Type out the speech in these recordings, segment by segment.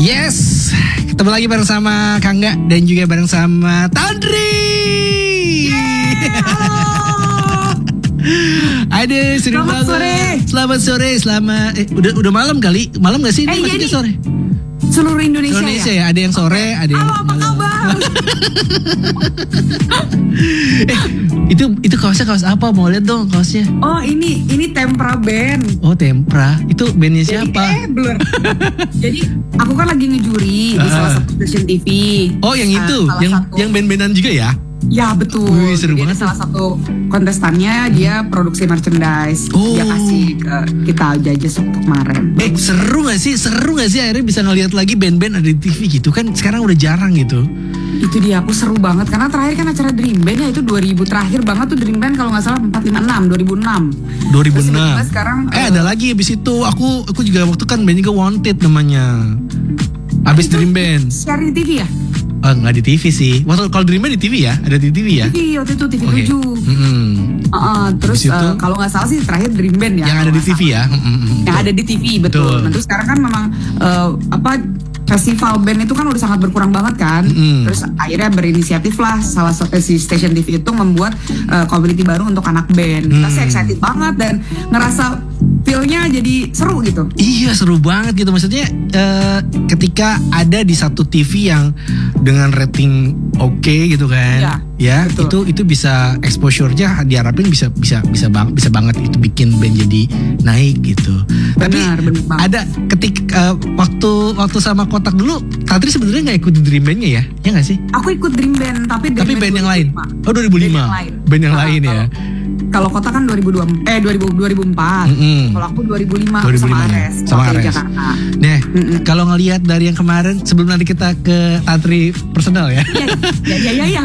Yes, ketemu lagi bareng sama Kangga dan juga bareng sama Tandri. Aduh, seru banget. Selamat sore. Udah malam kali. Malam gak sih? Ini masih sore. Seluruh Indonesia ya? Ada yang sore, ada yang apa kabar? Itu kaos apa? Mau lihat dong kaosnya. Oh, ini Tempra Band. Oh, Tempra. Itu bandnya siapa? Blur. Jadi aku kan lagi ngejuri di salah satu stasiun TV. Oh, yang itu, yang band-bandan juga ya? Ya betul. Wih, seru jadi banget. Salah satu kontestannya dia produksi merchandise. Dia kasih ke kita Judges waktu kemarin. Seru gak sih akhirnya bisa ngeliat lagi band-band ada di TV gitu kan? Sekarang udah jarang gitu. Itu dia, aku seru banget karena terakhir kan acara Dream Band ya itu 2000 terakhir banget tuh Dream Band kalau nggak salah 456 2006. Sekarang ada lagi abis itu aku juga waktu kan band juga Wanted namanya. Abis Dream Band. Siaran di TV ya? Nggak di TV sih. Waktu kalau Dream Band di TV ya, ada di TV ya. TV waktu itu TV 7. Terus kalau nggak salah sih terakhir Dream Band ya. Yang ada di TV ya. Yang ada di TV betul. Nah, terus sekarang kan memang festival band itu kan udah sangat berkurang banget kan. Terus akhirnya berinisiatif lah salah satu stasiun TV itu membuat community baru untuk anak band. Kita sih excited banget dan ngerasa feel-nya jadi seru gitu. Iya, seru banget gitu. Maksudnya ketika ada di satu TV yang dengan rating oke gitu kan. Ya itu bisa exposure-nya diharapin bisa banget itu bikin band jadi naik gitu. Benar, tapi ada ketika waktu sama Kotak dulu, Tantri sebenarnya nggak ikut Dream Band-nya ya? Ya nggak sih? Aku ikut Dream Band tapi band yang lain. Oh, 2005. Band yang lain ya. Kalau Kotak kan 2004. Kalau aku 2005 sama Ares. Sama Ares. Nah, kalau ngelihat dari yang kemarin, sebelum nanti kita ke Tantri personal ya. Iya.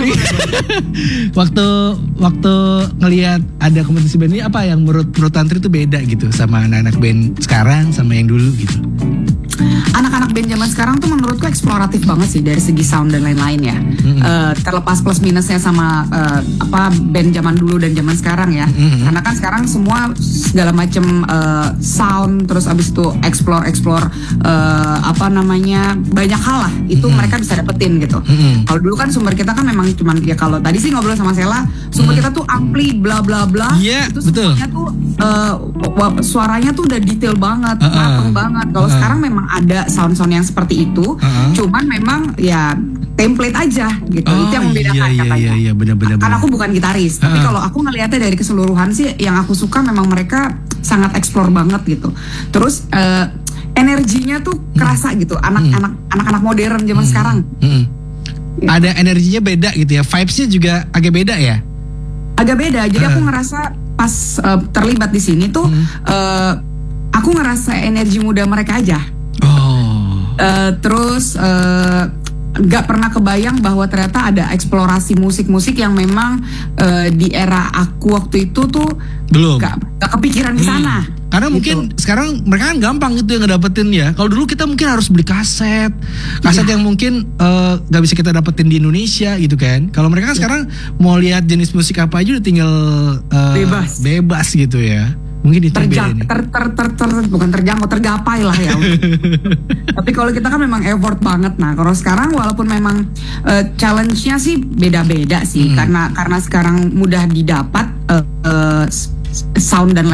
Waktu ngelihat ada kompetisi band ini, apa yang menurut Tantri itu beda gitu sama anak-anak band sekarang sama yang dulu gitu? Anak-anak band zaman sekarang tuh menurutku eksploratif banget sih dari segi sound dan lain-lain ya. Terlepas plus minusnya sama band zaman dulu dan zaman sekarang ya. Karena kan sekarang semua segala macam sound, terus abis itu explore banyak hal lah itu mereka bisa dapetin gitu. Kalau dulu kan sumber kita kan memang cuman ya, kalau tadi sih ngobrol sama Sela, sumber kita tuh ampli bla bla bla. Itu semuanya tuh suaranya tuh udah detail banget, mateng banget. Kalau sekarang memang ada sound-sound yang seperti itu, cuman memang ya template aja gitu. Itu yang membedakan katanya. Iya, benar. Karena aku bukan gitaris, tapi kalau aku ngelihatnya dari keseluruhan sih, yang aku suka memang mereka sangat explore banget gitu. Terus energinya tuh kerasa gitu, anak-anak modern zaman sekarang. Ada energinya beda gitu ya, vibes-nya juga agak beda ya. Agak beda. Jadi aku ngerasa pas terlibat di sini tuh, aku ngerasa energi muda mereka aja. Terus gak pernah kebayang bahwa ternyata ada eksplorasi musik-musik yang memang di era aku waktu itu tuh belum gak kepikiran di sana. Karena gitu. Mungkin sekarang mereka kan gampang gitu yang ngedapetin ya. Kalau dulu kita mungkin harus beli kaset yang mungkin gak bisa kita dapetin di Indonesia gitu kan. Kalau mereka kan sekarang mau lihat jenis musik apa aja udah tinggal bebas gitu ya. Mungkin itu bukan terjangkau, tergapai lah ya. Tapi kalau kita kan memang effort banget. Nah, kalau sekarang walaupun memang challenge-nya sih beda-beda sih, karena sekarang mudah didapat sound dan